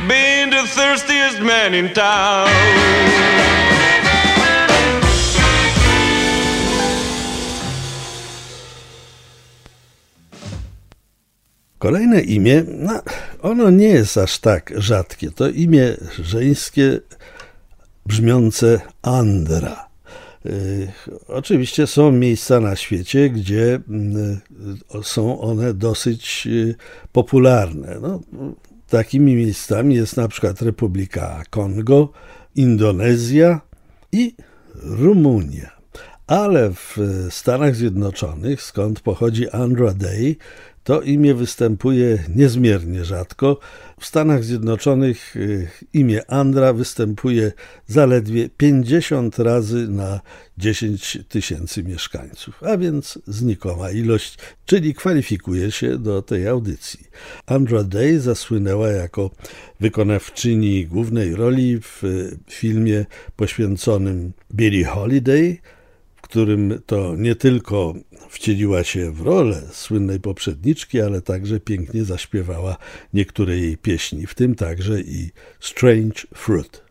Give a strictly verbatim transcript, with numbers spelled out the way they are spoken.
being the thirstiest man in town. Kolejne imię, no, ono nie jest aż tak rzadkie. To imię żeńskie brzmiące Andra. Yy, oczywiście są miejsca na świecie, gdzie yy, są one dosyć yy, popularne. No, takimi miejscami jest na przykład Republika Kongo, Indonezja i Rumunia. Ale w Stanach Zjednoczonych, skąd pochodzi Andra Day, to imię występuje niezmiernie rzadko. W Stanach Zjednoczonych imię Andra występuje zaledwie pięćdziesiąt razy na dziesięć tysięcy mieszkańców, a więc znikoma ilość, czyli kwalifikuje się do tej audycji. Andra Day zasłynęła jako wykonawczyni głównej roli w filmie poświęconym Billie Holiday, w którym to nie tylko wcieliła się w rolę słynnej poprzedniczki, ale także pięknie zaśpiewała niektóre jej pieśni, w tym także i Strange Fruit.